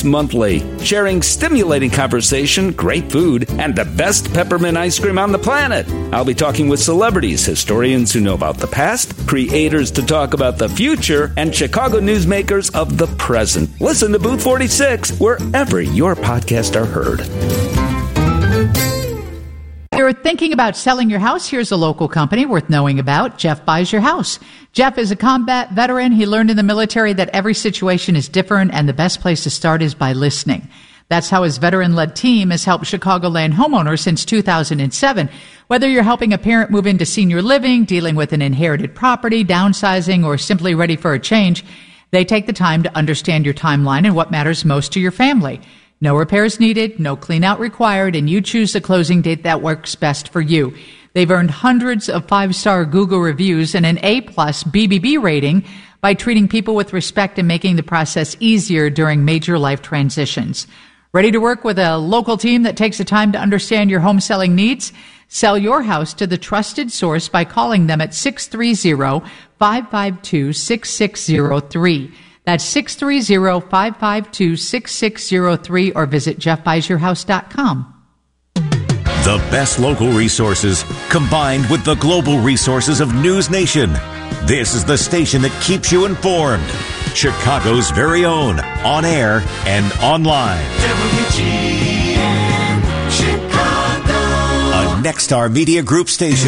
monthly, sharing stimulating conversation, great food, and the best peppermint ice cream on the planet. I'll be talking with celebrities, historians who know about the past, creators to talk about the future, and Chicago newsmakers of the present. Listen to Booth 46 wherever your podcasts are heard. You're thinking about selling your house? Here's a local company worth knowing about. Jeff Buys Your House. Jeff is a combat veteran. He learned in the military that every situation is different, and the best place to start is by listening. That's how his veteran-led team has helped Chicagoland homeowners since 2007. Whether you're helping a parent move into senior living, dealing with an inherited property, downsizing, or simply ready for a change, they take the time to understand your timeline and what matters most to your family. No repairs needed, no clean-out required, and you choose the closing date that works best for you. They've earned hundreds of 5-star Google reviews and an A-plus BBB rating by treating people with respect and making the process easier during major life transitions. Ready to work with a local team that takes the time to understand your home selling needs? Sell your house to the trusted source by calling them at 630-552-6603. That's 630-552-6603 or visit jeffbuysyourhouse.com. The best local resources combined with the global resources of News Nation. This is the station that keeps you informed. Chicago's very own, on air and online. WGN Chicago. A Nexstar Media Group station.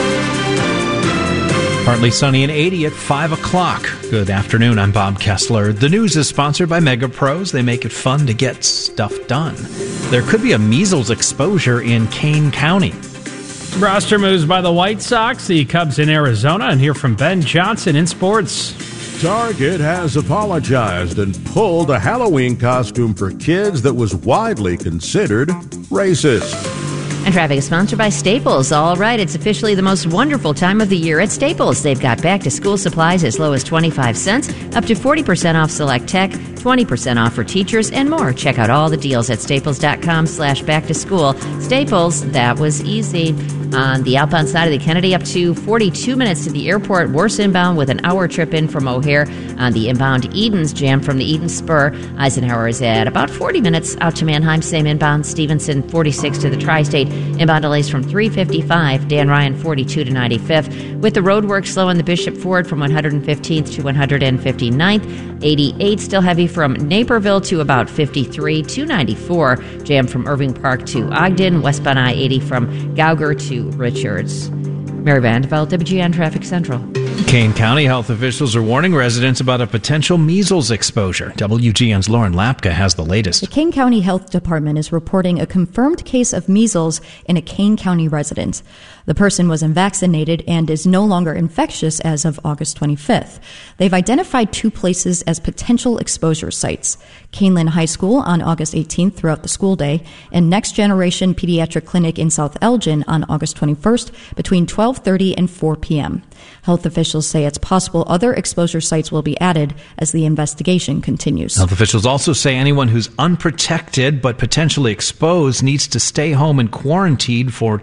Partly sunny and 80 at 5 o'clock. Good afternoon, I'm Bob Kessler. The news is sponsored by Mega Pros. They make it fun to get stuff done. There could be a measles exposure in Kane County. Roster moves by the White Sox, the Cubs in Arizona, and hear from Ben Johnson in sports. Target has apologized and pulled a Halloween costume for kids that was widely considered racist. And traffic is sponsored by Staples. All right, it's officially the most wonderful time of the year at Staples. They've got back-to-school supplies as low as 25 cents, up to 40% off select tech, 20% off for teachers, and more. Check out all the deals at staples.com/back-to-school. Staples, that was easy. On the outbound side of the Kennedy, up to 42 minutes to the airport. Worse inbound with an hour trip in from O'Hare. On the inbound Edens, jam from the Eden Spur. Eisenhower is at about 40 minutes out to Manheim. Same inbound. Stevenson, 46 to the Tri-State. Inbound delays from 355. Dan Ryan, 42 to 95th. With the roadwork slow on the Bishop Ford from 115th to 159th. 88 still heavy from Naperville to about 53. 294. Jam from Irving Park to Ogden. Westbound I-80 from Gauger to Richards. Mary Vandeveld, WGN Traffic Central. Kane County health officials are warning residents about a potential measles exposure. WGN's Lauren Lapka has the latest. The Kane County Health Department is reporting a confirmed case of measles in a Kane County resident. The person was unvaccinated and is no longer infectious as of August 25th. They've identified 2 places as potential exposure sites: Caneland High School on August 18th throughout the school day, and Next Generation Pediatric Clinic in South Elgin on August 21st between 12:30 and 4 p.m. Health officials say it's possible other exposure sites will be added as the investigation continues. Health officials also say anyone who's unprotected but potentially exposed needs to stay home and quarantine for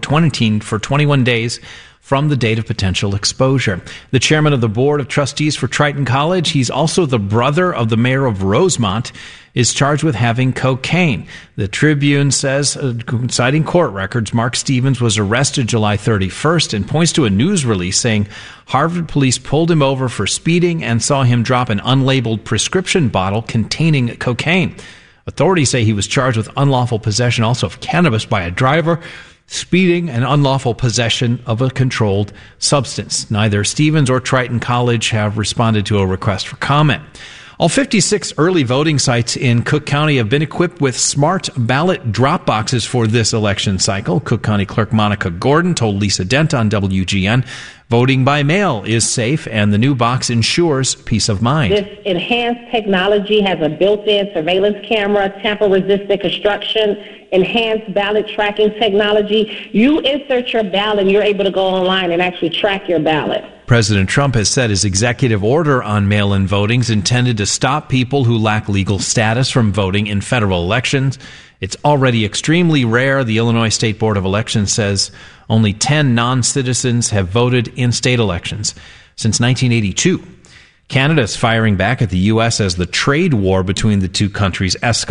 21 days from the date of potential exposure. The chairman of the board of trustees for Triton College, he's also the brother of the mayor of Rosemont, is charged with having cocaine. The Tribune says, citing court records, Mark Stevens was arrested July 31st and points to a news release saying Harvard police pulled him over for speeding and saw him drop an unlabeled prescription bottle containing cocaine. Authorities say he was charged with unlawful possession also of cannabis by a driver, speeding, and unlawful possession of a controlled substance. Neither Stevens or Triton College have responded to a request for comment. All 56 early voting sites in Cook County have been equipped with smart ballot drop boxes for this election cycle. Cook County Clerk Monica Gordon told Lisa Dent on WGN voting by mail is safe and the new box ensures peace of mind. This enhanced technology has a built-in surveillance camera, tamper-resistant construction, enhanced ballot tracking technology. You insert your ballot and you're able to go online and actually track your ballot. President Trump has said his executive order on mail-in voting is intended to stop people who lack legal status from voting in federal elections. It's already extremely rare. The Illinois State Board of Elections says only 10 non-citizens have voted in state elections since 1982. Canada is firing back at the U.S. as the trade war between the two countries escalates.